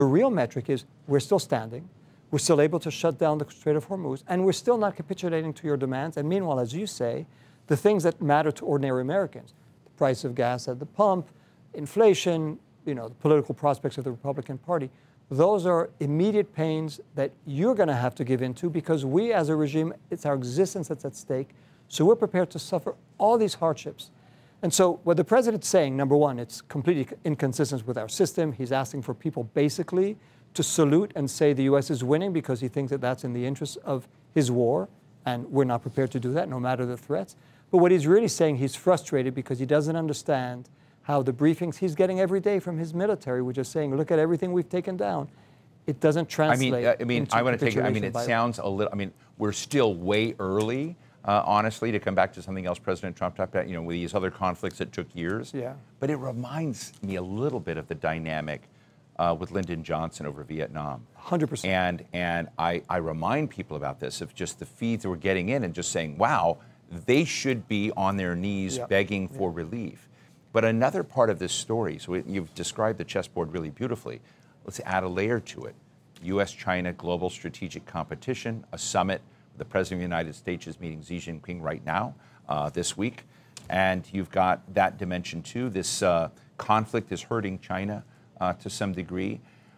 The real metric is we're still standing, we're still able to shut down the Strait of Hormuz, and we're still not capitulating to your demands. And meanwhile, as you say, the things that matter to ordinary Americans, the price of gas at the pump, inflation, the political prospects of the Republican Party, those are immediate pains that you're going to have to give into because we as a regime, it's our existence that's at stake. So we're prepared to suffer all these hardships. And so what the president's saying, number one, it's completely inconsistent with our system. He's asking for people basically to salute and say the U.S. is winning because he thinks that that's in the interest of his war. And we're not prepared to do that, no matter the threats. But what he's really saying, he's frustrated because he doesn't understand how the briefings he's getting every day from his military, which is saying, look at everything we've taken down. It doesn't translate. I want to take it. It sounds a little. We're still way early, honestly, to come back to something else President Trump talked about. With these other conflicts that took years. Yeah. But it reminds me a little bit of the dynamic with Lyndon Johnson over Vietnam. 100%. And I remind people about this of just the feeds that we're getting in and just saying, wow, they should be on their knees begging for relief. But another part of this story, so you've described the chessboard really beautifully. Let's add a layer to it. U.S.-China global strategic competition, a summit. The President of the United States is meeting Xi Jinping right now, this week. And you've got that dimension too. This conflict is hurting China to some degree.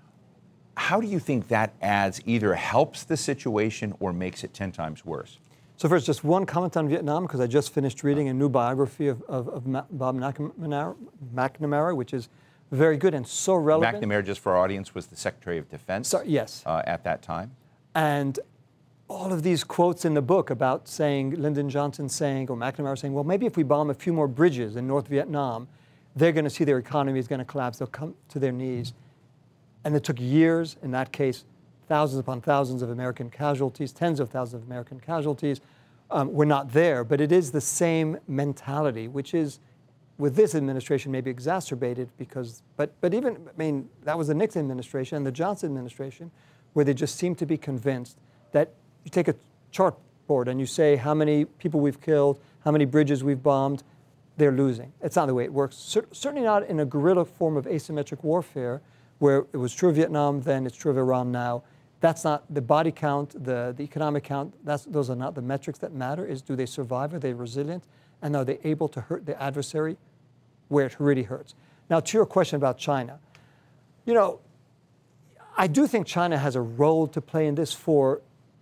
How do you think that either helps the situation or makes it 10 times worse? So first, just one comment on Vietnam, because I just finished reading a new biography of Bob McNamara, which is very good and so relevant. McNamara, just for our audience, was the Secretary of Defense yes. At that time. And all of these quotes in the book about saying, Lyndon Johnson saying, or McNamara saying, well, maybe if we bomb a few more bridges in North Vietnam, they're going to see their economy is going to collapse. They'll come to their knees. And it took years, in that case, thousands upon thousands of American casualties, tens of thousands of American casualties. We're not there, but it is the same mentality, which is, with this administration, maybe exacerbated because, but even, that was the Nixon administration and the Johnson administration, where they just seem to be convinced that you take a chartboard and you say how many people we've killed, how many bridges we've bombed, they're losing. It's not the way it works. Certainly not in a guerrilla form of asymmetric warfare, where it was true of Vietnam then, it's true of Iran now. That's not the body count, the economic count. Those are not the metrics that matter. Is do they survive? Are they resilient? And are they able to hurt the adversary where it really hurts? Now, to your question about China, I do think China has a role to play in this for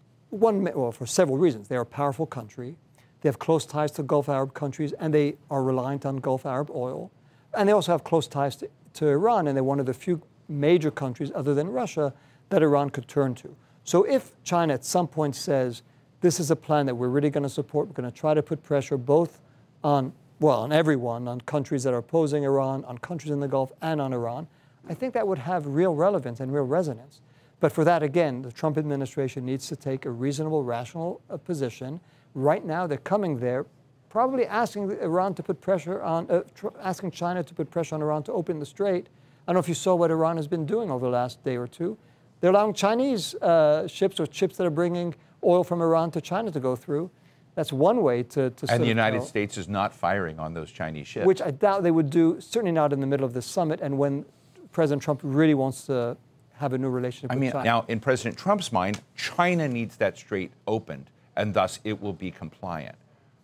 several reasons. They're a powerful country. They have close ties to Gulf Arab countries, and they are reliant on Gulf Arab oil. And they also have close ties to Iran, and they're one of the few major countries other than Russia that Iran could turn to. So if China at some point says, this is a plan that we're really going to support, we're going to try to put pressure both on everyone, on countries that are opposing Iran, on countries in the Gulf, and on Iran, I think that would have real relevance and real resonance. But for that, again, the Trump administration needs to take a reasonable, rational position. Right now, they're coming there, probably asking Iran to put pressure on, asking China to put pressure on Iran to open the strait. I don't know if you saw what Iran has been doing over the last day or two. They're allowing Chinese ships or ships that are bringing oil from Iran to China to go through. That's one way to and the United States is not firing on those Chinese ships. Which I doubt they would do, certainly not in the middle of the summit and when President Trump really wants to have a new relationship with China. Now, in President Trump's mind, China needs that strait opened, and thus it will be compliant.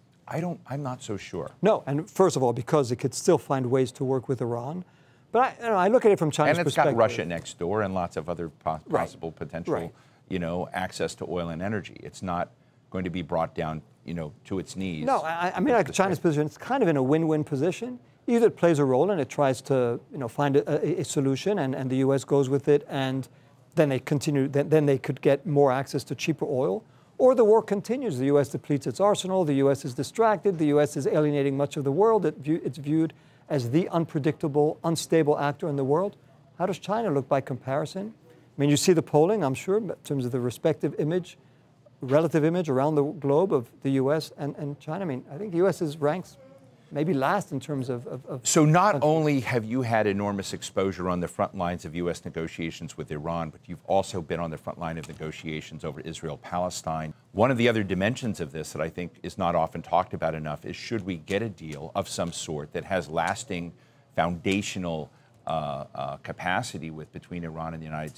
I'm not so sure. No, and first of all, because it could still find ways to work with Iran. But I look at it from China's perspective. And it's got Russia next door and lots of other possible potential, access to oil and energy. It's not going to be brought down, to its knees. No, like China's position, it's kind of in a win-win position. Either it plays a role and it tries to, find a solution, and the U.S. goes with it, and then they continue. Then they could get more access to cheaper oil, or the war continues. The U.S. depletes its arsenal. The U.S. is distracted. The U.S. is alienating much of the world. It's viewed as the unpredictable, unstable actor in the world. How does China look by comparison? You see the polling, I'm sure, in terms of the respective image, relative image around the globe of the U.S. and China. I think the U.S. ranks maybe last in terms of So not only have you had enormous exposure on the front lines of U.S. negotiations with Iran, but you've also been on the front line of negotiations over Israel-Palestine. One of the other dimensions of this that I think is not often talked about enough is, should we get a deal of some sort that has lasting, foundational capacity with between Iran and the United